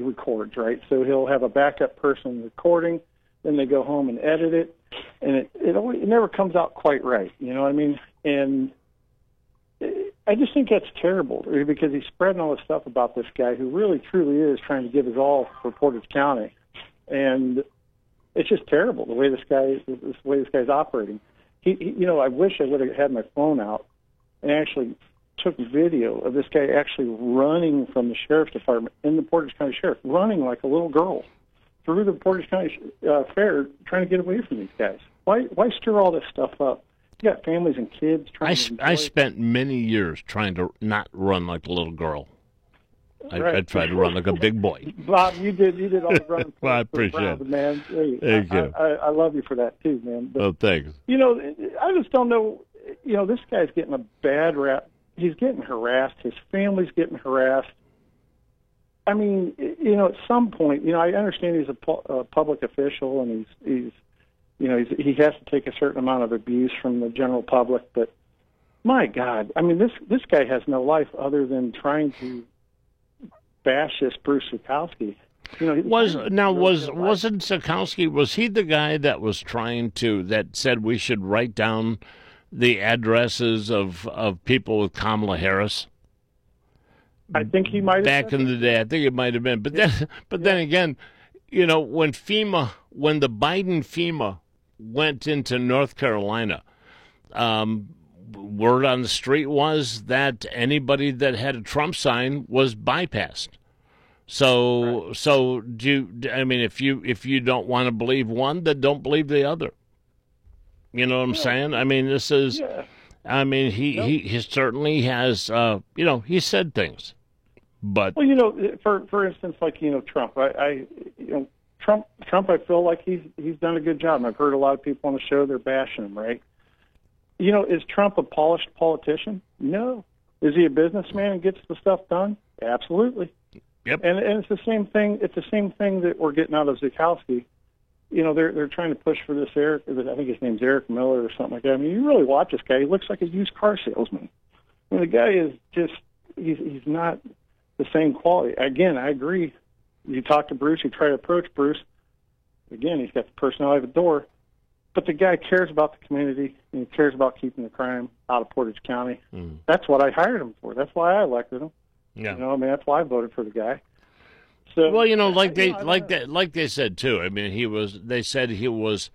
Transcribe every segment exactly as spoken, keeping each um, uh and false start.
records, right? So he'll have a backup person recording, then they go home and edit it, and it it, always, it never comes out quite right. You know what I mean? And I just think that's terrible because he's spreading all this stuff about this guy who really, truly is trying to give his all for Portage County, and it's just terrible the way this guy, the way this guy's operating. He, he you know, I wish I would have had my phone out and actually took video of this guy actually running from the sheriff's department in the Portage County Sheriff, running like a little girl through the Portage County uh, Fair, trying to get away from these guys. Why, why stir all this stuff up? You got families and kids trying I, to enjoy I it. spent many years trying to not run like a little girl. I, Right. I tried to run like a big boy. Bob, you did you did all the running. Well, I for the appreciate Browns, it. man. Hey, Thank I, you. I, I love you for that too, man. But Oh, thanks. you know, I just don't know. You know, this guy's getting a bad rap. He's getting harassed. His family's getting harassed. I mean, you know, at some point, you know, I understand he's a, pu- a public official and he's he's, you know, he's, he has to take a certain amount of abuse from the general public. But my God, I mean, this this guy has no life other than trying to bash this Bruce Zukowski. You know, Was now really was good life. wasn't Zukowski? Was he the guy that was trying to that said we should write down the addresses of, of people with Kamala Harris? I think he might have Back said in the day, I think it might have been. But then, but then again, you know, when FEMA, when the Biden FEMA went into North Carolina, um, word on the street was that anybody that had a Trump sign was bypassed. So, Right. so do you, I mean, if you if you don't want to believe one, then don't believe the other. You know what I'm Yeah. saying? I mean, this is. Yeah. I mean, he, Nope. he, he certainly has. Uh, you know, he said things, but Well, you know, for for instance, like you know, Trump. I, I you know, Trump. Trump. I feel like he's he's done a good job. And I've heard a lot of people on the show they're bashing him. Right? You know, is Trump a polished politician? No. Is he a businessman and gets the stuff done? Absolutely. Yep. And and it's the same thing. It's the same thing that we're getting out of Zukowski. You know, they're they're trying to push for this Eric. I think his name's Eric Miller or something like that. I mean, you really watch this guy. He looks like a used car salesman. I mean, the guy is just he's he's not the same quality. Again, I agree. You talk to Bruce, you try to approach Bruce. Again, he's got the personality of a door, but the guy cares about the community and he cares about keeping the crime out of Portage County. Mm. That's what I hired him for. That's why I elected him. yeah. You know, I mean, that's why I voted for the guy. So, Well, you know, like they you know, I like don't- that like they said too. I mean, he was. They said he was.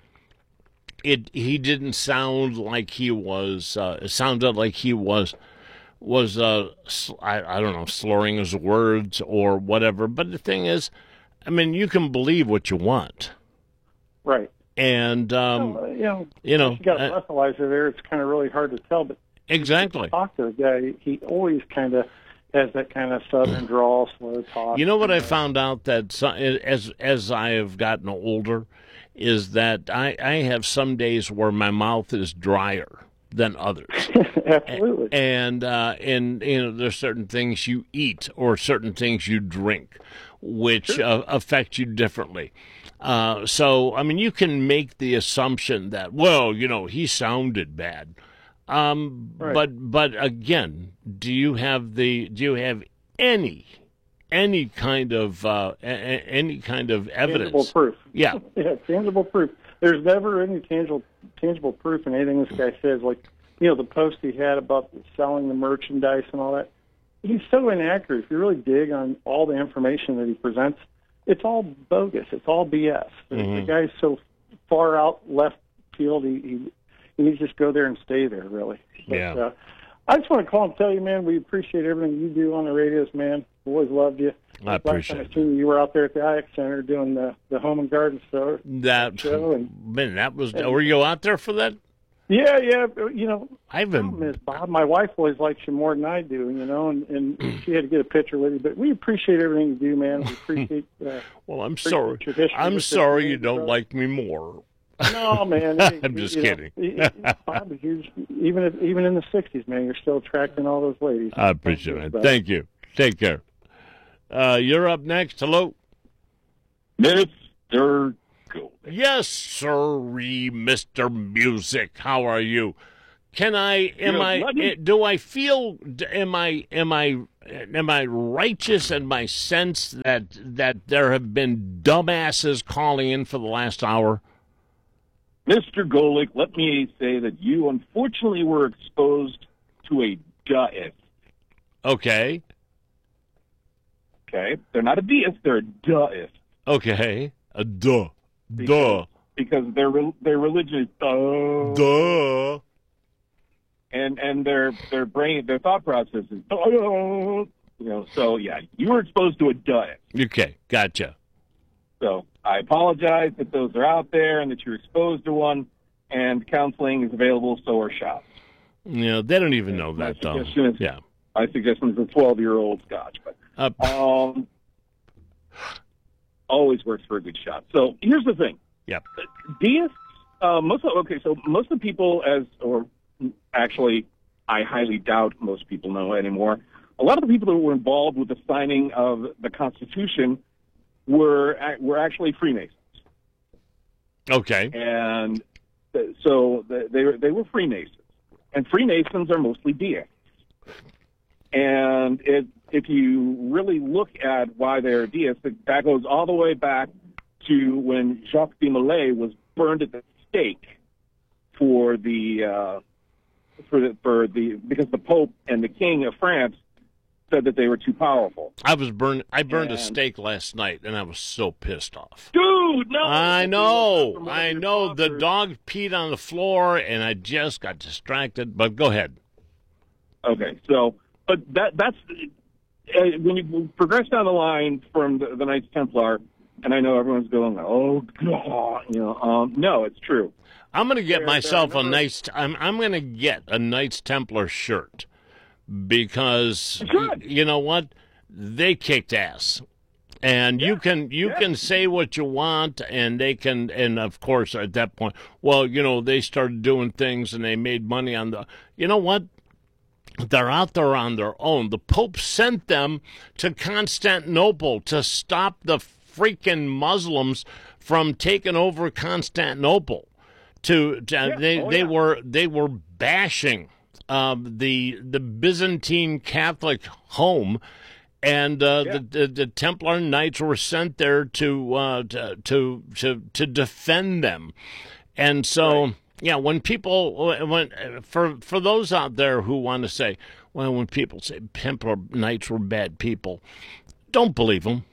It. He didn't sound like he was. Uh, it sounded like he was. Was uh, sl- I, I don't know, slurring his words or whatever. But the thing is, I mean, you can believe what you want, right. and um, Well, you know, you know, you got a uh, breathalyzer there. It's kind of really hard to tell, but exactly. talk to the guy. He always kind of has that kind of southern drawl, slow talk. You know what I found out that so- as as I have gotten older, is that I, I have some days where my mouth is drier than others. Absolutely. And uh, and you know, there's certain things you eat or certain things you drink, which Sure. uh, affect you differently. Uh, so I mean, you can make the assumption that well, you know, he sounded bad. Um, Right. But but again, do you have the do you have any any kind of uh, a, a- any kind of evidence? Tangible proof. Yeah. Yeah, tangible proof. There's never any tangible tangible proof in anything this guy says. Like, you know, the post he had about selling the merchandise and all that. He's so inaccurate. If you really dig on all the information that he presents, it's all bogus. It's all B S. The- Mhm. The guy's so far out left field. He, he, he needs to just go there and stay there, really. But, Yeah. Uh, I just want to call and tell you, man, we appreciate everything you do on the radios, man. Always loved you. I Last time appreciate I it. seen you, you were out there at the I X Center doing the, the home and garden store. That show and- man, that was. Were you out there for that? Yeah, yeah. but, You know, I've problem been. is, Bob, my wife always likes you more than I do, you know, and, and she had to get a picture with you. But we appreciate everything you do, man. We appreciate. Uh, Well, I'm appreciate sorry. your history I'm with the sorry you community, don't brother. like me more. No, man. Hey, I'm just you know, kidding. y- y- Bob, you're, even if, even in the sixties, man, you're still attracting all those ladies. I appreciate it. Brother. Thank you. Take care. Uh, you're up next. Hello. Mister Gold. Yes, sirree, Mister Music. How are you? Can I? Am Good, I? buddy. eh, Do I feel? Am I? Am I? am I righteous in my sense that that there have been dumbasses calling in for the last hour? Mister Golick, let me say that you unfortunately were exposed to a duh-ist. Okay. Okay? They're not a deist, they're a duh-ist. Okay. A duh. Because, duh. Because their their religion is duh. Duh. And and their their brain, their thought process is duh. You know, so yeah, you were exposed to a duh-ist. Okay, gotcha. So I apologize that those are out there and that you're exposed to one, and counseling is available, so are shots. You know, they don't even know that, though. Is, yeah. My suggestion is a twelve-year-old scotch. But uh, um, always works for a good shot. So here's the thing. Yep. Deists, uh, most of, okay, so most of the people, as or actually, I highly doubt most people know anymore, a lot of the people that were involved with the signing of the Constitution were were actually Freemasons. Okay. And so they were, they were Freemasons. And Freemasons are mostly deists. And it, if you really look at why they're deists, that goes all the way back to when Jacques de Molay was burned at the stake for the uh, for the for the because the Pope and the King of France said that they were too powerful. I was burned. I burned and, a steak last night, and I was so pissed off. Dude, no! I know. I know. The dog peed on the floor, and I just got distracted. But go ahead. Okay, so but that that's uh, when you progress down the line from the, the Knights Templar, and I know everyone's going, "Oh God," you know. Um, no, it's true. I'm going to get there, myself there a nice. I'm I'm going to get a Knights Templar shirt. Because you know what, they kicked ass, and yeah, you can you yeah. can say what you want, and they can, and of course at that point, well, you know, they started doing things and they made money on the. You know what? They're out there on their own. The Pope sent them to Constantinople to stop the freaking Muslims from taking over Constantinople. To, to yeah. they oh, they yeah. were they were bashing. Um, the the Byzantine Catholic home, and uh, yeah. the, the the Templar Knights were sent there to uh, to, to to to defend them, and so right. yeah, when people when for for those out there who want to say, well, when people say Templar Knights were bad people, don't believe them.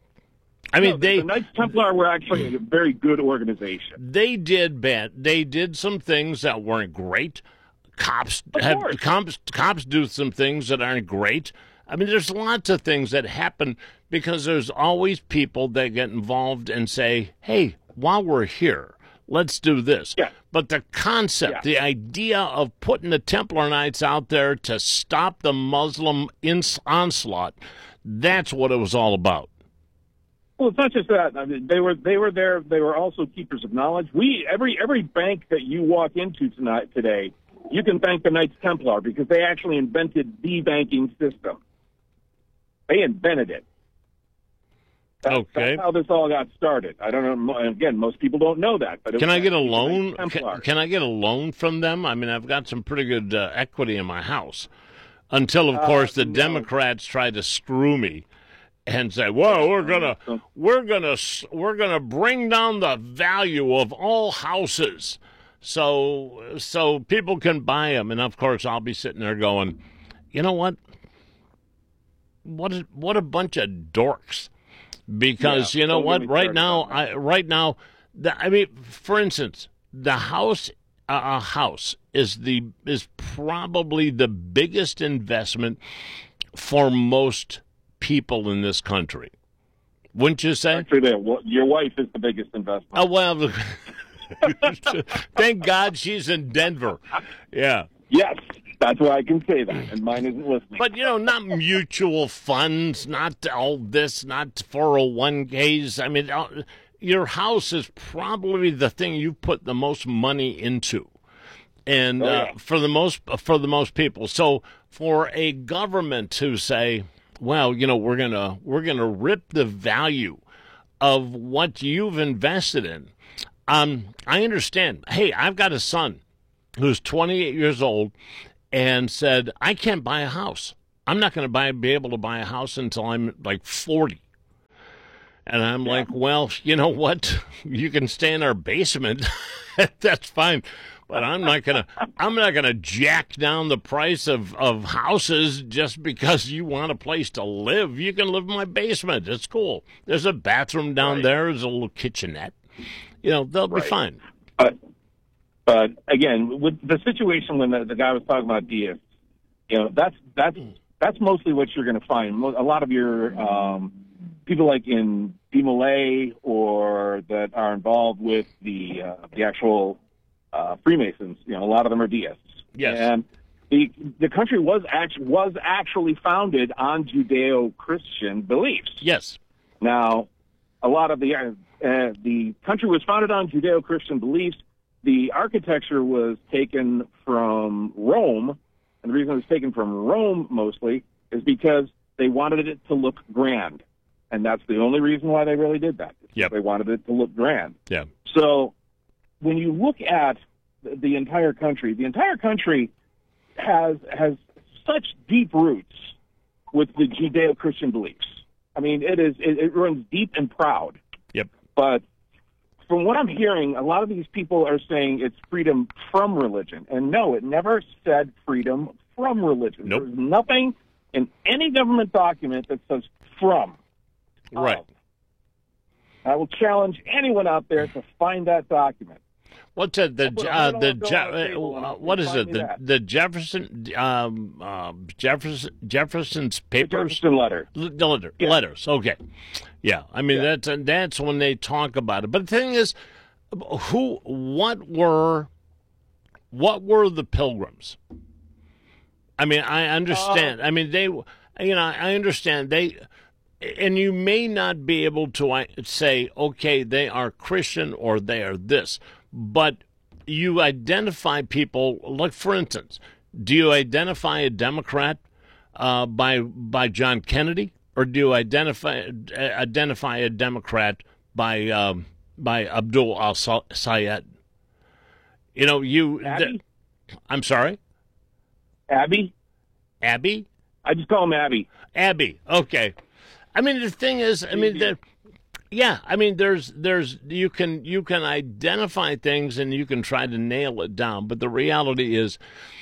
I mean, no, they the Knights Templar were actually a very good organization. They did bad. They did some things that weren't great. Cops have cops cops do some things that aren't great. I mean, there's lots of things that happen because there's always people that get involved and say, "Hey, while we're here, let's do this." Yeah. But the concept, yeah. the idea of putting the Templar Knights out there to stop the Muslim ins- onslaught, that's what it was all about. Well, it's not just that. I mean, they were they were there. They were also keepers of knowledge. We every every bank that you walk into tonight today. You can thank the Knights Templar because they actually invented the banking system. They invented it. That's, okay. That's how this all got started. I don't know. Again, most people don't know that. But can I get a loan? Can, can I get a loan from them? I mean, I've got some pretty good uh, equity in my house. Until, of course, uh, the no. Democrats try to screw me and say, "Well, we're gonna, we're gonna, we're gonna bring down the value of all houses." So so people can buy them, and of course I'll be sitting there going, you know what? What a, what a bunch of dorks! Because yeah, you know what? Right now, I right now, the, I mean, for instance, the house a uh, house is the is probably the biggest investment for most people in this country. Wouldn't you say? Actually, your wife is the biggest investment. Oh well. Thank God she's in Denver. Yeah. Yes, that's why I can say that, and mine isn't listening. But, you know, not mutual funds, not all this, not four oh one k's. I mean, your house is probably the thing you put the most money into. And oh, yeah. uh, for the most for the most people. So for a government to say, well, you know, we're going to we're going to rip the value of what you've invested in. Um, I understand. Hey, I've got a son who's twenty-eight years old and said, I can't buy a house. I'm not going to buy be able to buy a house until I'm like forty. And I'm yeah. like, well, you know what? You can stay in our basement. That's fine. But I'm not gonna I'm not gonna jack down the price of, of houses just because you want a place to live. You can live in my basement. It's cool. There's a bathroom down right. there. There's a little kitchenette. You know, they'll right. be fine. But but again, with the situation when the, the guy was talking about Diaz, you know, that's that's that's mostly what you're going to find. A lot of your um, people like in Demolay or that are involved with the uh, the actual uh, Freemasons, you know, a lot of them are Deists. Yes. And the the country was actually was actually founded on Judeo-Christian beliefs. Yes. Now, a lot of the uh, the country was founded on Judeo-Christian beliefs. The architecture was taken from Rome, and the reason it was taken from Rome mostly is because they wanted it to look grand. And that's the only reason why they really did that. Yep. They wanted it to look grand. Yeah. So when you look at the entire country, the entire country has has such deep roots with the Judeo-Christian beliefs. I mean, it is it, it runs deep and proud. Yep. But from what I'm hearing, a lot of these people are saying it's freedom from religion. And no, it never said freedom from religion. Nope. There's nothing in any government document that says from. Right. Uh, I will challenge anyone out there to find that document. What's it? The uh, the Je- uh, what is it? The the Jefferson um, uh, Jefferson Jefferson's papers. Jefferson letter. The letter yeah. letters. Okay. Yeah. I mean yeah. that's that's when they talk about it. But the thing is, who? What were? What were the Pilgrims? I mean, I understand. Uh, I mean, they. You know, I understand they. And you may not be able to say, okay, they are Christian or they are this, but you identify people. Like, for instance, do you identify a Democrat uh, by by John Kennedy, or do you identify identify a Democrat by um, by Abdul Al Sayed? You know, you. Abby? Th- I'm sorry, Abby. Abby. I just call him Abby. Abby. Okay. I mean, the thing is, I mean, the, yeah, I mean, there's, there's, you can, you can identify things and you can try to nail it down, but the reality is,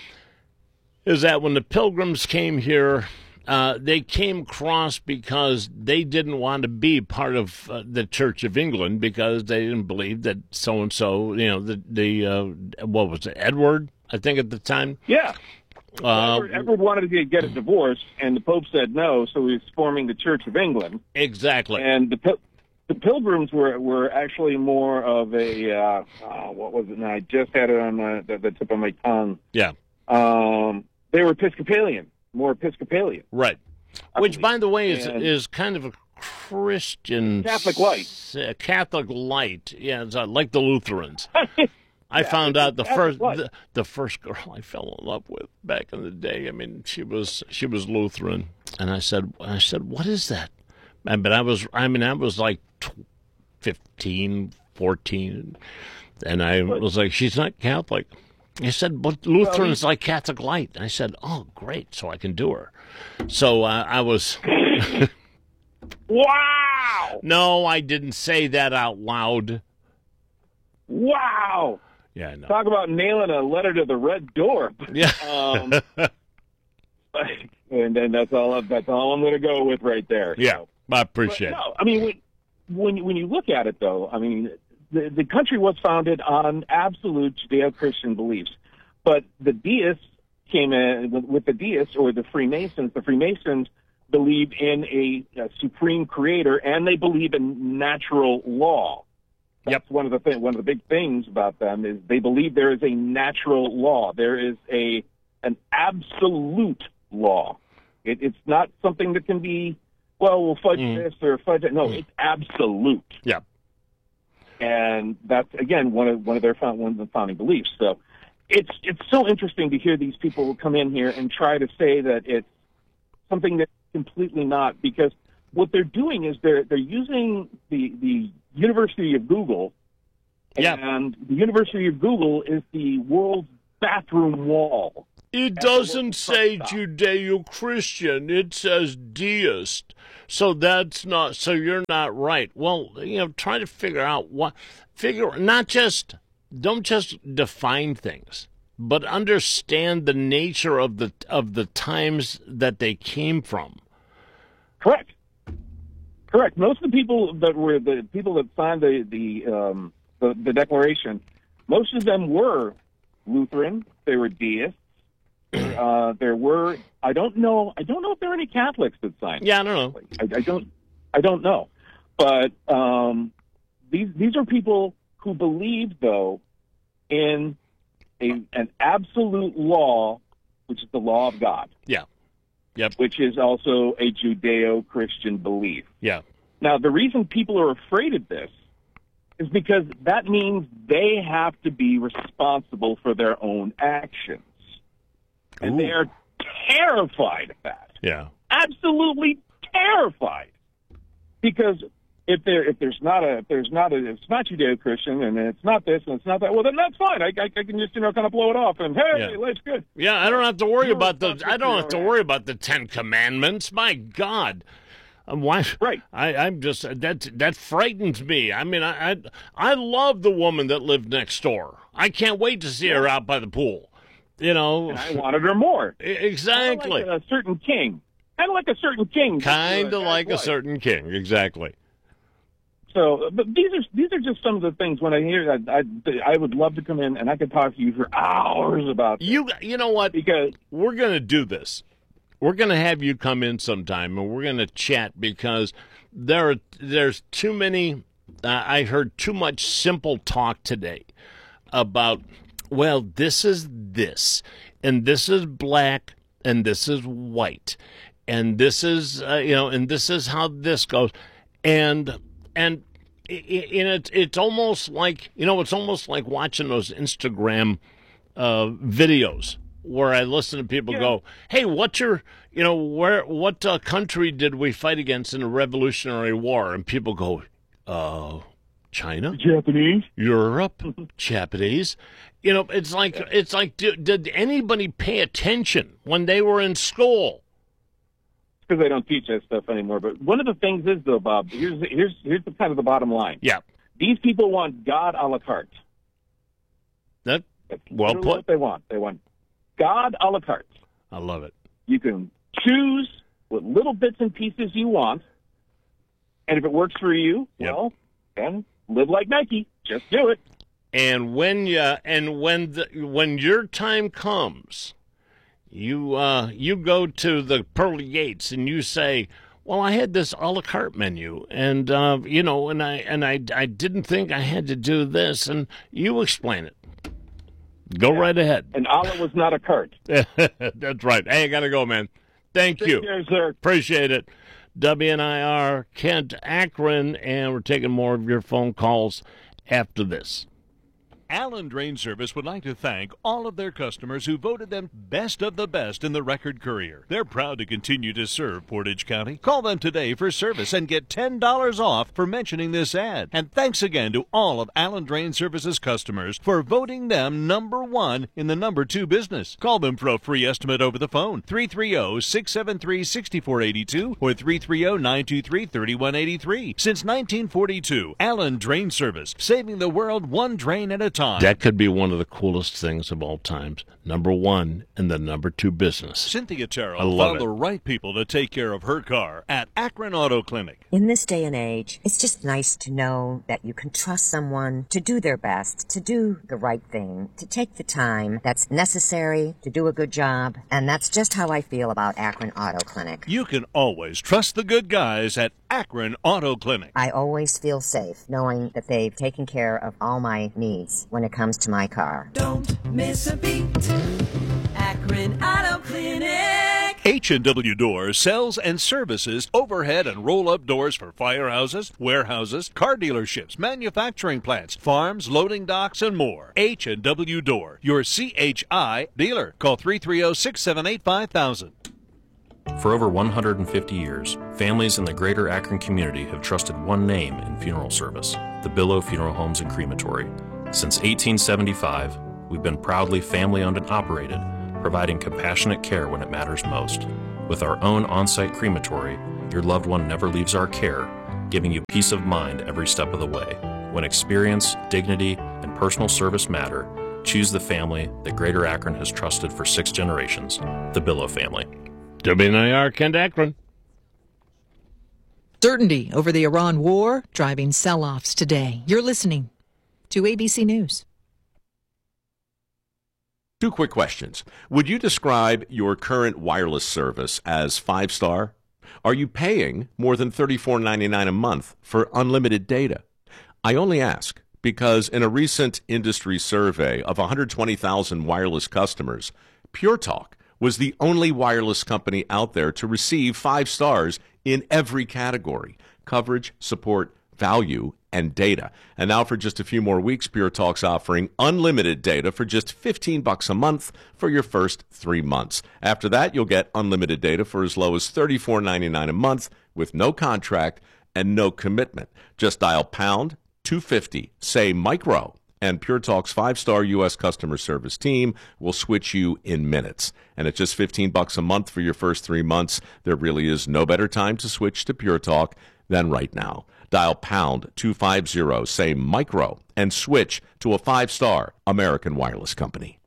is that when the Pilgrims came here, uh, they came across because they didn't want to be part of uh, the Church of England because they didn't believe that so and so, you know, the the uh, what was it, Edward, I think at the time, yeah. Uh, Edward, Edward wanted to get a divorce, and the Pope said no, so he was forming the Church of England. Exactly. And the the Pilgrims were were actually more of a uh, uh, what was it? Now I just had it on my, the, the tip of my tongue. Yeah. Um, they were Episcopalian, more Episcopalian. Right. Which, by the way, is and is kind of a Christian Catholic light. Uh, Catholic light. Yeah, it's uh, like the Lutherans. I yeah, found out the Catholic first the, the first girl I fell in love with back in the day. I mean, she was she was Lutheran, and I said I said, "What is that?" And, but I was I mean I was like fifteen, fourteen, and I was like, "She's not Catholic." He said, "But Lutheran's like Catholic light." And I said, "Oh, great! So I can do her." So uh, I was. Wow! No, I didn't say that out loud. Wow! Yeah, I know. Talk about nailing a letter to the red door. Yeah. um, and then that's all. That's all I'm going to go with right there. Yeah, so. I appreciate but, it. No, I mean when, when when you look at it, though, I mean the the country was founded on absolute Judeo-Christian beliefs, but the Deists came in with, with the Deists or the Freemasons. The Freemasons believe in a, a supreme creator, and they believe in natural law. That's yep. one of the th- one of the big things about them is they believe there is a natural law. There is a an absolute law. It, it's not something that can be, well, we'll fudge mm. this or fudge it. No, mm. it's absolute. Yeah. And that's again one of one of their one of the founding beliefs. So it's it's so interesting to hear these people come in here and try to say that it's something that's completely not, because what they're doing is they're they're using the the University of Google, yep. and the University of Google is the world's bathroom wall. It doesn't say Judeo-Christian. It says deist. So that's not, so you're not right. Well, you know, try to figure out what, figure, not just, don't just define things, but understand the nature of the, of the times that they came from. Correct. Correct. Most of the people that were the people that signed the, the, um, the, the Declaration, most of them were Lutheran. They were deists. Uh, there were, I don't know, I don't know if there are any Catholics that signed. Yeah, I don't know. I, I don't, I don't know. But um, these these are people who believe, though, in a an absolute law, which is the law of God. Yeah. Yep. Which is also a Judeo-Christian belief. Yeah. Now, the reason people are afraid of this is because that means they have to be responsible for their own actions. And Ooh. they are terrified of that. Yeah. Absolutely terrified. Because if there if there's not a if there's not a if it's not Judeo-Christian and it's not this and it's not that, well then that's fine. I, I, I can just, you know, kind of blow it off and hey, Yeah. life's good. Yeah, I don't have to worry You're about the responsible I don't for have to your worry about the Ten Commandments. My God. Um, Why? Right. I, I'm just that that frightens me. I mean, I, I I love the woman that lived next door. I can't wait to see her out by the pool. You know, And I wanted her more. exactly. Kind of like a certain king. Kind of like a certain king. Kind of like a life. certain king. Exactly. So, but these are these are just some of the things. When I hear that, I I would love to come in and I could talk to you for hours about this. You you know what? Because We're going to do this. We're going to have you come in sometime, and we're going to chat because there are, there's too many. Uh, I heard too much simple talk today about, well, this is this, and this is black, and this is white, and this is uh, you know, and this is how this goes, and and in it, it's almost like, you know, it's almost like watching those Instagram uh, videos where I listen to people Yeah. go, "Hey, what's your, you know, where, what uh, country did we fight against in the Revolutionary War?" And people go, "Uh, China, Japanese. Europe, Japanese." You know, it's like it's like, did, did anybody pay attention when they were in school? Because they don't teach that stuff anymore. But one of the things is, though, Bob, here's here's here's the kind of the bottom line. Yeah, These people want God a la carte. that That's well literally put. what they want. They want God a la carte. I love it. You can choose what little bits and pieces you want, and if it works for you, Yep. well, then live like Nike. Just do it. And when you and when the when your time comes, you uh, you go to the pearly gates and you say, "Well, I had this a la carte menu, and uh, you know, and I and I I didn't think I had to do this," and you explain it. Go Yeah. right ahead. And Allah was not a cart. That's right. Hey, I gotta go, man. Thank you. Take care, sir. Appreciate it. W N I R, Kent Akron, and we're taking more of your phone calls after this. Allen Drain Service would like to thank all of their customers who voted them best of the best in the Record Courier. They're proud to continue to serve Portage County. Call them today for service and get ten dollars off for mentioning this ad. And thanks again to all of Allen Drain Service's customers for voting them number one in the number two business. Call them for a free estimate over the phone, three three zero, six seven three, six four eight two or three three zero, nine two three, three one eight three. Since nineteen forty-two, Allen Drain Service, saving the world one drain at a time. That could be one of the coolest things of all times. Number one and the number two business. Cynthia I Terrell love found it. the right people to take care of her car at Akron Auto Clinic. In this day and age, it's just nice to know that you can trust someone to do their best, to do the right thing, to take the time that's necessary to do a good job. And that's just how I feel about Akron Auto Clinic. You can always trust the good guys at Akron Auto Clinic. I always feel safe knowing that they've taken care of all my needs when it comes to my car. Don't miss a beat. Akron Auto Clinic. H and W Doors sells and services overhead and roll-up doors for firehouses, warehouses, car dealerships, manufacturing plants, farms, loading docks, and more. H and W Door, your C H I dealer. Call three three zero, six seven eight, five thousand. For over one hundred fifty years, families in the greater Akron community have trusted one name in funeral service, the Billow Funeral Homes and Crematory. Since eighteen seventy-five, we've been proudly family-owned and operated, providing compassionate care when it matters most. With our own on-site crematory, your loved one never leaves our care, giving you peace of mind every step of the way. When experience, dignity, and personal service matter, choose the family that Greater Akron has trusted for six generations, the Billow family. W N I R, Kent Akron. Certainty over the Iran war, driving sell-offs today. You're listening to A B C News. Two quick questions. Would you describe your current wireless service as five-star? Are you paying more than thirty-four ninety-nine a month for unlimited data? I only ask because in a recent industry survey of one hundred twenty thousand wireless customers, Pure Talk was the only wireless company out there to receive five stars in every category: coverage, support, value, and data. And now for just a few more weeks, Pure Talk's offering unlimited data for just fifteen bucks a month for your first three months. After that, you'll get unlimited data for as low as thirty-four ninety-nine a month with no contract and no commitment. Just dial pound two fifty, say micro, and Pure Talk's five-star U S customer service team will switch you in minutes. And at just fifteen bucks a month for your first three months, there really is no better time to switch to Pure Talk than right now. Dial pound two fifty, say micro, and switch to a five-star American wireless company.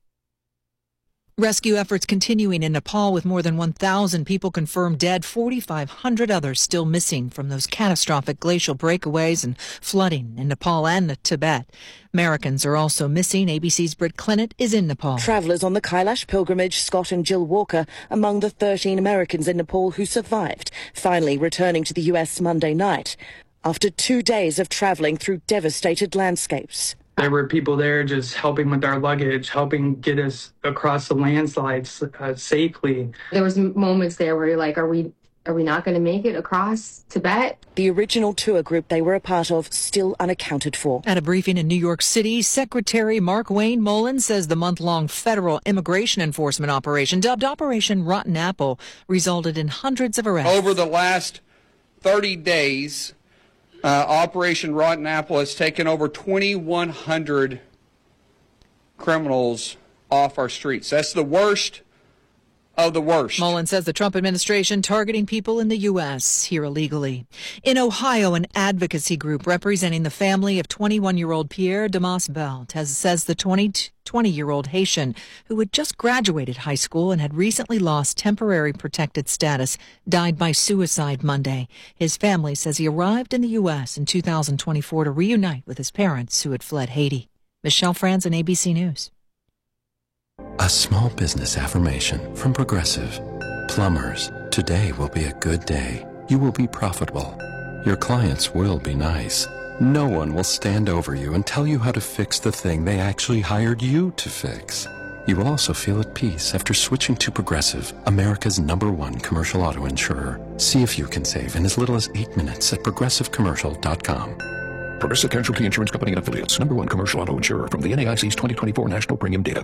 Rescue efforts continuing in Nepal with more than one thousand people confirmed dead, forty-five hundred others still missing from those catastrophic glacial breakaways and flooding in Nepal and Tibet. Americans are also missing. A B C's Britt Clennett is in Nepal. Travellers on the Kailash pilgrimage, Scott and Jill Walker, among the thirteen Americans in Nepal who survived, finally returning to the U S Monday night after two days of travelling through devastated landscapes. There were people there just helping with our luggage, helping get us across the landslides uh, safely. There was moments there where you're like, are we are we not going to make it across Tibet? The original tour group they were a part of still unaccounted for. At a briefing in New York City, Secretary Mark Wayne Mullen says the month-long federal immigration enforcement operation, dubbed Operation Rotten Apple, resulted in hundreds of arrests. Over the last thirty days, Uh, Operation Rotten Apple has taken over twenty-one hundred criminals off our streets. That's the worst of the worst. Mullen says the Trump administration targeting people in the U S here illegally. In Ohio, an advocacy group representing the family of twenty-one-year-old Pierre Damas Belt has, says the twenty-year-old Haitian who had just graduated high school and had recently lost temporary protected status died by suicide Monday. His family says he arrived in the U S in two thousand twenty-four to reunite with his parents who had fled Haiti. Michelle Franzen, A B C News. A small business affirmation from Progressive. Plumbers, today will be a good day. You will be profitable. Your clients will be nice. No one will stand over you and tell you how to fix the thing they actually hired you to fix. You will also feel at peace after switching to Progressive, America's number one commercial auto insurer. See if you can save in as little as eight minutes at progressive commercial dot com. Progressive Casualty Insurance Company and Affiliates, number one commercial auto insurer from the N A I C's twenty twenty-four National Premium Data.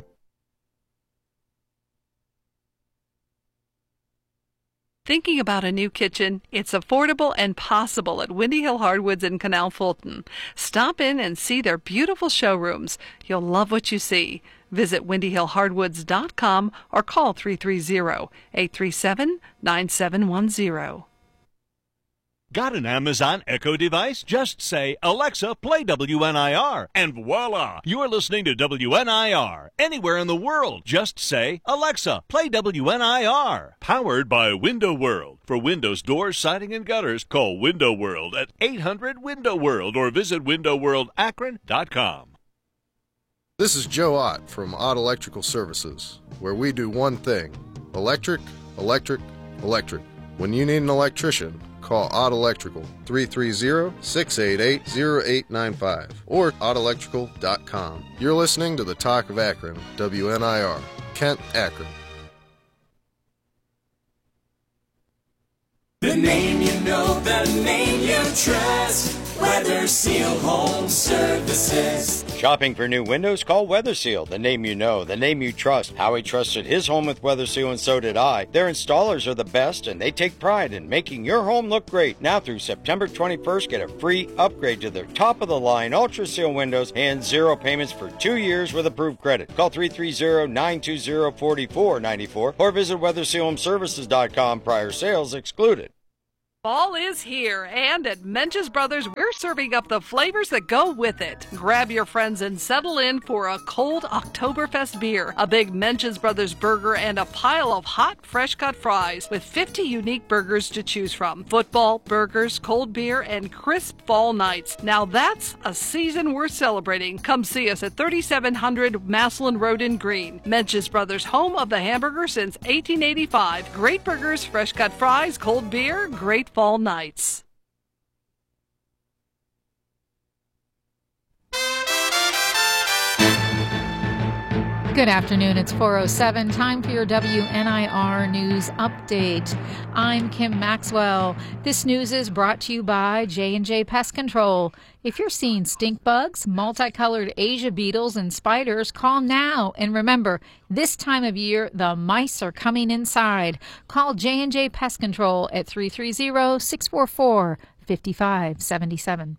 Thinking about a new kitchen? It's affordable and possible at Windy Hill Hardwoods in Canal Fulton. Stop in and see their beautiful showrooms. You'll love what you see. Visit windy hill hardwoods dot com or call three three zero, eight three seven, nine seven one zero. Got an Amazon Echo device? Just say, Alexa, play W N I R, and voila! You're listening to W N I R. Anywhere in the world, just say, Alexa, play W N I R. Powered by Window World. For windows, doors, siding, and gutters, call Window World at eight hundred window world or visit window world akron dot com. This is Joe Ott from Ott Electrical Services, where we do one thing: electric, electric, electric. When you need an electrician, call Ott Electrical, three three zero, six eight eight, zero eight nine five, or ott electrical dot com. You're listening to the Talk of Akron, W N I R, Kent, Akron. The name you know, the name you trust, Weather Seal Home Services. Shopping for new windows? Call WeatherSeal, the name you know, the name you trust. Howie trusted his home with WeatherSeal, and so did I. Their installers are the best, and they take pride in making your home look great. Now through September twenty-first, get a free upgrade to their top-of-the-line Ultra Seal windows and zero payments for two years with approved credit. Call three three zero, nine two zero, four four nine four or visit weather seal home services dot com. Prior sales excluded. Fall is here, and at Mench's Brothers, we're serving up the flavors that go with it. Grab your friends and settle in for a cold Oktoberfest beer, a big Mench's Brothers burger, and a pile of hot, fresh-cut fries with fifty unique burgers to choose from. Football, burgers, cold beer, and crisp fall nights. Now that's a season worth celebrating. Come see us at thirty-seven hundred Maslin Road in Greene. Mench's Brothers, home of the hamburger since eighteen eighty-five. Great burgers, fresh-cut fries, cold beer, great fall nights. Good afternoon. It's four oh seven. Time for your W N I R News Update. I'm Kim Maxwell. This news is brought to you by J and J Pest Control. If you're seeing stink bugs, multicolored Asia beetles, and spiders, call now. And remember, this time of year, the mice are coming inside. Call J and J Pest Control at three three zero, six four four, five five seven seven.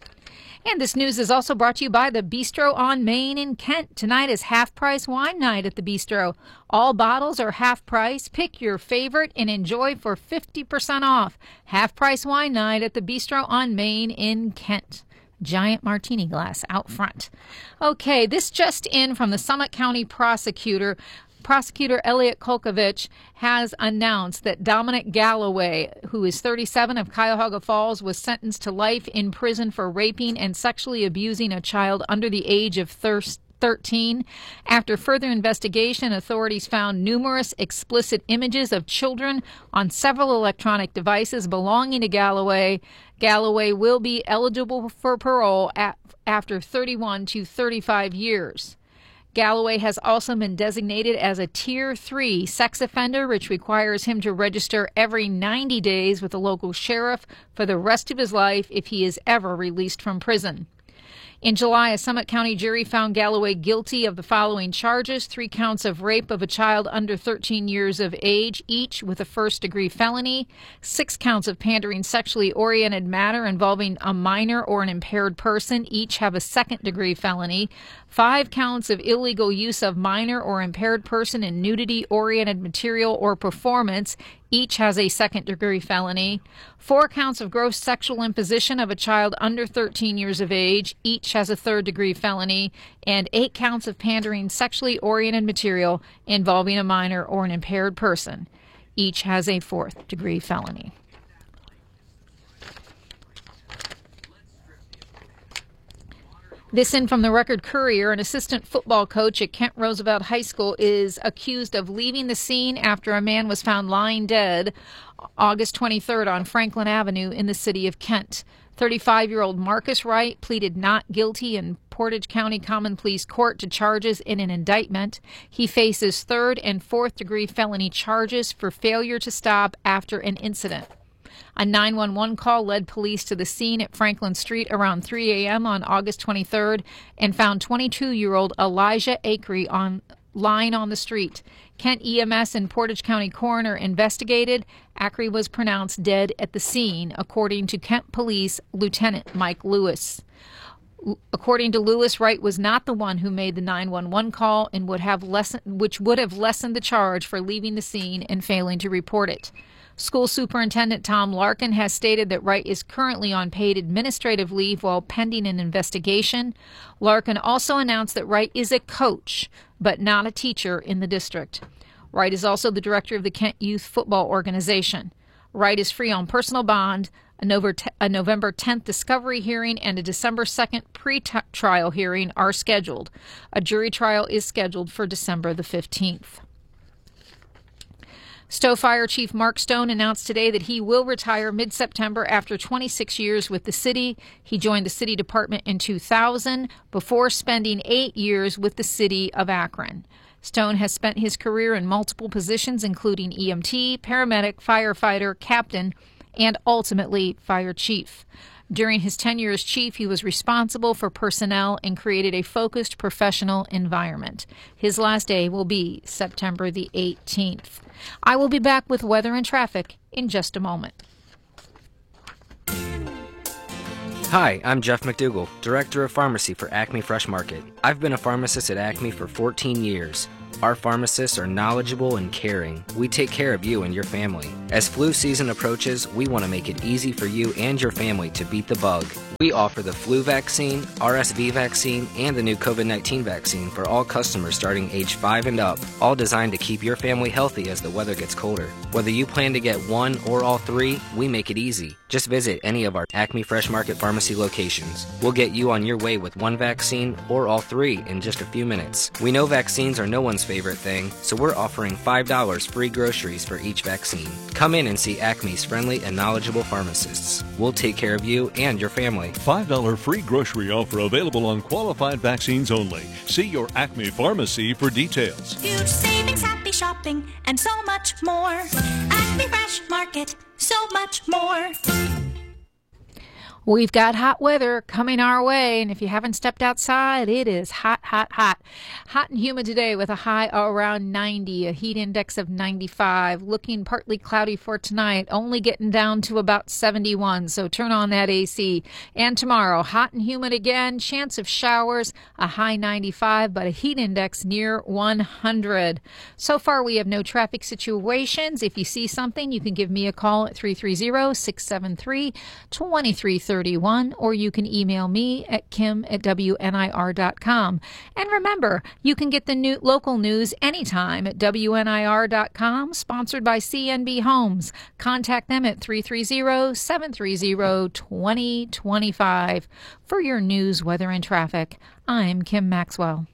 And this news is also brought to you by the Bistro on Main in Kent. Tonight is half-price wine night at the Bistro. All bottles are half price. Pick your favorite and enjoy for fifty percent off. Half-price wine night at the Bistro on Main in Kent. Giant martini glass out front. Okay, this just in from the Summit County prosecutor. Prosecutor Elliot Kolkovich has announced that Dominic Galloway, who is thirty-seven, of Cuyahoga Falls, was sentenced to life in prison for raping and sexually abusing a child under the age of thirteen. After further investigation, authorities found numerous explicit images of children on several electronic devices belonging to Galloway. Galloway will be eligible for parole after thirty-one to thirty-five years. Galloway has also been designated as a Tier three sex offender, which requires him to register every ninety days with a local sheriff for the rest of his life if he is ever released from prison. In July, a Summit County jury found Galloway guilty of the following charges: three counts of rape of a child under thirteen years of age, each with a first-degree felony; six counts of pandering sexually oriented matter involving a minor or an impaired person, each have a second-degree felony; five counts of illegal use of minor or impaired person in nudity-oriented material or performance, each has a second-degree felony; four counts of gross sexual imposition of a child under thirteen years of age, each has a third-degree felony; and eight counts of pandering sexually oriented material involving a minor or an impaired person, each has a fourth-degree felony. This in from the Record Courier. An assistant football coach at Kent Roosevelt High School is accused of leaving the scene after a man was found lying dead August twenty-third on Franklin Avenue in the city of Kent. thirty-five-year-old Marcus Wright pleaded not guilty in Portage County Common Pleas Court to charges in an indictment. He faces third and fourth-degree felony charges for failure to stop after an incident. A nine one one call led police to the scene at Franklin Street around three a.m. on August twenty-third and found twenty-two-year-old Elijah Acree on lying on the street. Kent E M S and Portage County coroner investigated. Acree was pronounced dead at the scene, according to Kent Police Lieutenant Mike Lewis. According to Lewis, Wright was not the one who made the nine one one call and would have lessen, which would have lessened the charge for leaving the scene and failing to report it. School Superintendent Tom Larkin has stated that Wright is currently on paid administrative leave while pending an investigation. Larkin also announced that Wright is a coach, but not a teacher in the district. Wright is also the director of the Kent Youth Football Organization. Wright is free on personal bond. A November tenth discovery hearing and a December second pre-trial hearing are scheduled. A jury trial is scheduled for December the fifteenth. Stowe Fire Chief Mark Stone announced today that he will retire mid-September after twenty-six years with the city. He joined the city department in two thousand before spending eight years with the city of Akron. Stone has spent his career in multiple positions, including E M T, paramedic, firefighter, captain, and ultimately fire chief. During his tenure as chief, he was responsible for personnel and created a focused professional environment. His last day will be September the eighteenth. I will be back with weather and traffic in just a moment. Hi, I'm Jeff McDougall, Director of Pharmacy for Acme Fresh Market. I've been a pharmacist at Acme for fourteen years. Our pharmacists are knowledgeable and caring. We take care of you and your family. As flu season approaches, we want to make it easy for you and your family to beat the bug. We offer the flu vaccine, R S V vaccine, and the new COVID nineteen vaccine for all customers starting age five and up, all designed to keep your family healthy as the weather gets colder. Whether you plan to get one or all three, we make it easy. Just visit any of our Acme Fresh Market Pharmacy locations. We'll get you on your way with one vaccine or all three in just a few minutes. We know vaccines are no one's favorite thing, so we're offering five dollars free groceries for each vaccine. Come in and see Acme's friendly and knowledgeable pharmacists. We'll take care of you and your family. five dollars free grocery offer available on qualified vaccines only. See your Acme pharmacy for details. Huge savings, happy shopping, and so much more. Acme Fresh Market, so much more. We've got hot weather coming our way, and if you haven't stepped outside, it is hot, hot, hot. Hot and humid today with a high around ninety, a heat index of ninety-five, looking partly cloudy for tonight, only getting down to about seventy-one, so turn on that A C. And tomorrow, hot and humid again, chance of showers, a high ninety-five, but a heat index near one hundred. So far, we have no traffic situations. If you see something, you can give me a call at three three zero, six seven three, two three three zero, or you can email me at kim at W N I R dot com. And remember, you can get the new local news anytime at W N I R dot com, sponsored by C N B Homes. Contact them at three three zero, seven three zero, two zero two five. For your news, weather, and traffic, I'm Kim Maxwell.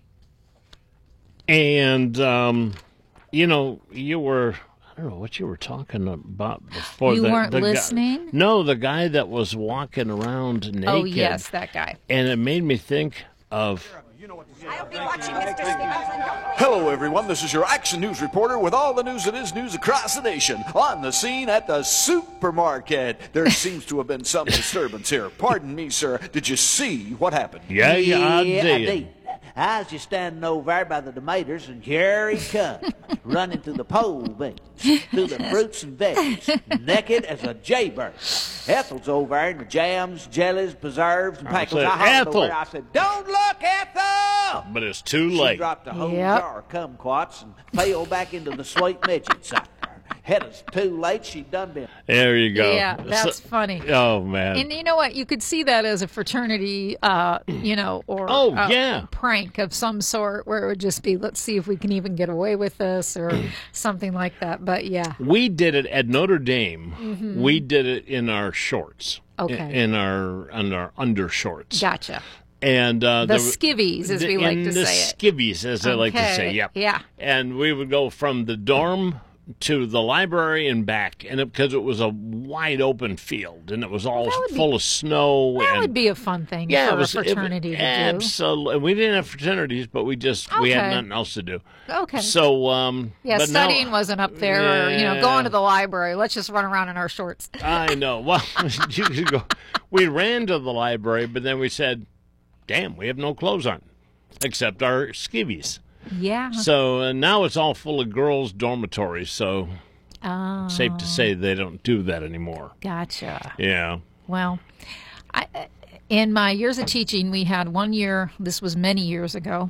And, um, you know, you were... I don't know what you were talking about before. You the, weren't the listening? Guy, no, the guy that was walking around naked. Oh, yes, that guy. And it made me think of... I'll be watching Mister Stevenson. Hello, everyone. This is your Action News reporter with all the news that is news across the nation. On the scene at the supermarket. There seems to have been some disturbance here. Pardon me, sir. Did you see what happened? Yeah, yeah, I yeah, did. I did. I was just standing over there by the tomatoes, and here he comes, running through the pole beans, through the fruits and veggies, naked as a jaybird. Ethel's over there in the jams, jellies, preserves, and I pickles. said, I hollered Ethel. over there. I said, "Don't look, Ethel!" But it's too She late. dropped a whole Yep. jar of kumquats and fell back into the sweet midget side. Had us too late. She done been. There you go. Yeah, that's So- funny. Oh, man. And you know what? You could see that as a fraternity, uh, you know, or Oh, a yeah. prank of some sort where it would just be, let's see if we can even get away with this or something like that. But yeah. We did it at Notre Dame. Mhm. We did it in our shorts. Okay. In, in our in our undershorts. Gotcha. And uh, The there were- skivvies, as we the- like in to the say it. skivvies, as I like to Okay, say. Yep. yeah. And we would go from the dorm to the library and back, and because it, it was a wide open field and it was all would be- full of snow. That and would be a fun thing yeah, for it was, a fraternity it, to do. absolutely. We didn't have fraternities, but we just we had Okay. nothing else to do. Okay. So um, Yeah, but now- studying wasn't up there, or, you know, Yeah. going to the library. Let's just run around in our shorts. I know. Well, you could go. We ran to the library, but then we said, "Damn, we have no clothes on, except our skivvies." Yeah. So uh, now it's all full of girls' dormitories. So Oh, safe to say they don't do that anymore. Gotcha. Yeah. Well, I, in my years of teaching, we had one year, this was many years ago,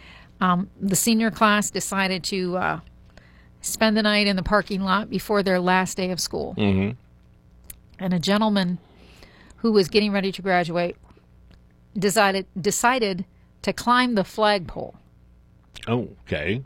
um, the senior class decided to uh, spend the night in the parking lot before their last day of school. Mm-hmm. And a gentleman who was getting ready to graduate decided decided to climb the flagpole. Oh, okay.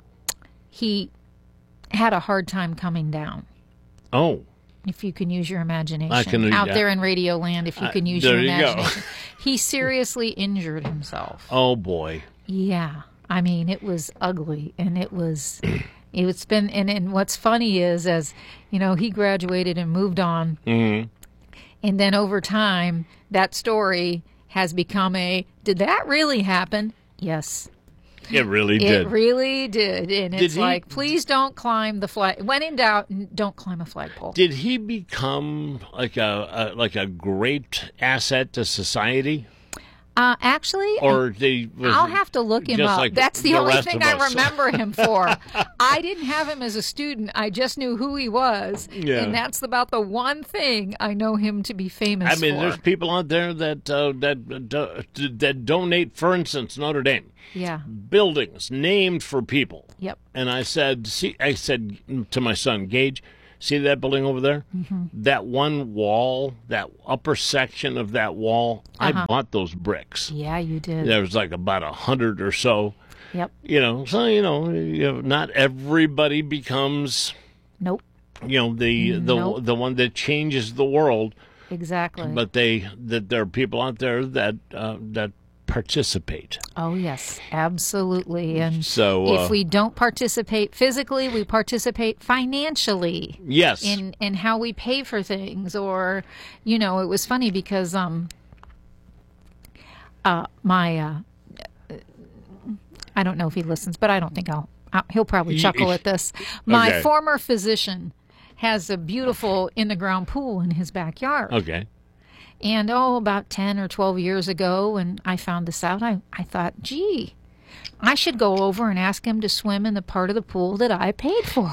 He had a hard time coming down. Oh. If you can use your imagination. I can- Out yeah. there in Radio Land, if you Uh, can use there your you go. imagination. He seriously injured himself. Oh boy. Yeah. I mean, it was ugly, and it was, it's been, and, and what's funny is, as, you know, he graduated and moved on, Mm-hmm. and then over time, that story has become a, did that really happen? Yes. It really It did. really did. And Did it's he- like, please don't climb the flag. When in doubt, n- don't climb a flagpole. Did he become like a, a like a great asset to society? Uh, actually, Or they was I'll have to look him just up. like That's the, the only rest thing of I us? remember him for. I didn't have him as a student. I just knew who he was. Yeah. And that's about the one thing I know him to be famous I mean, for. there's people out there that uh, that uh, that donate. For instance, Notre Dame Yeah. buildings named for people. Yep. And I said, see, I said to my son, Gage, see that building over there? Mhm. That one wall, that upper section of that wall. Uh-huh. I bought those bricks. Yeah, you did. There was like about a hundred or so. Yep. You know, so you know, you know, not everybody becomes. Nope. You know, the the Nope. the one that changes the world. Exactly. But they that there are people out there that uh, that participate. Oh, yes, absolutely. And So, uh, if we don't participate physically, we participate financially. Yes. In in how we pay for things. Or, you know, it was funny because um, uh, my, uh, I don't know if he listens, but I don't think I'll, I'll he'll probably chuckle at this. My Okay. former physician has a beautiful in-the-ground pool in his backyard. Okay. And, oh, about ten or twelve years ago, when I found this out, I, I thought, gee, I should go over and ask him to swim in the part of the pool that I paid for.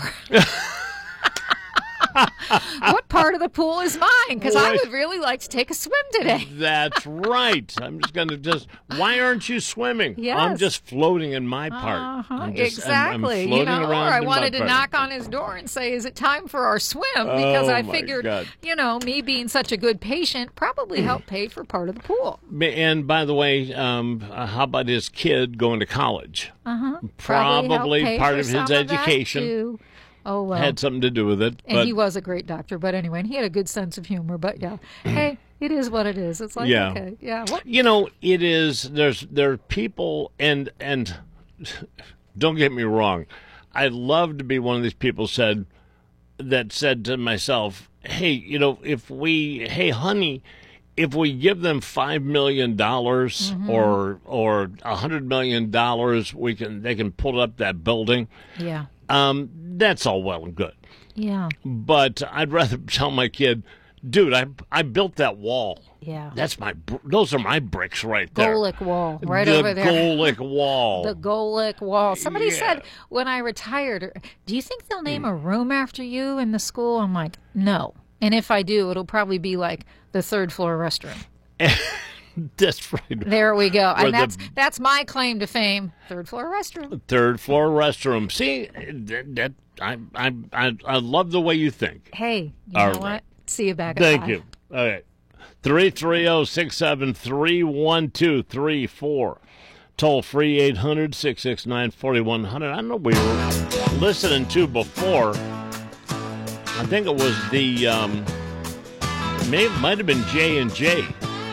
What part of the pool is mine? Because I Right. would really like to take a swim today. That's right. I'm just going to just. Why aren't you swimming? Yes. I'm just floating in my part. Uh-huh, I'm just- I'm- I'm exactly. floating you know, or around I in my wanted to part. knock on his door and say, is it time for our swim? Because Oh, I my figured, God. you know, me being such a good patient probably helped pay for part of the pool. And by the way, um, uh, how about his kid going to college? Uh-huh. Probably helped pay part for of his some that, education. too. Oh, well. Had something to do with it. And but he was a great doctor, but anyway, and he had a good sense of humor. But yeah, hey, it is what it is. It's like, Yeah. okay, yeah. What? You know, it is. There's there are people, and and don't get me wrong, I'd love to be one of these people said that said to myself, hey, you know, if we, hey, honey, if we give them five million dollars Mm-hmm. or or a hundred million dollars, we can they can pull up that building. Yeah, Um, that's all well and good. yeah, But I'd rather tell my kid, dude, I I built that wall. yeah. That's my. br- Those are my bricks right there. Golick wall, right the over there. Golick wall. The Golick wall. Somebody Yeah. said when I retired, do you think they'll name a room after you in the school? I'm like, no. And if I do, it'll probably be like the third floor restroom. That's right. There we go. Where And the- that's that's my claim to fame. Third floor restroom. Third floor restroom. See, that, that I, I I I love the way you think. Hey, you All know right. what? See you back at Thank five. you. All right. three three zero, six seven three, one two three four. Toll free eight hundred, six six nine, four one zero zero. I know we were listening to before. I think it was the um may might have been J and J.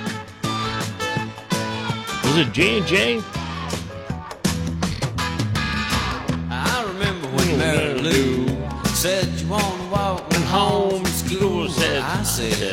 Was it J and J? I remember when Mary Lou said you want to walk me home from school. I said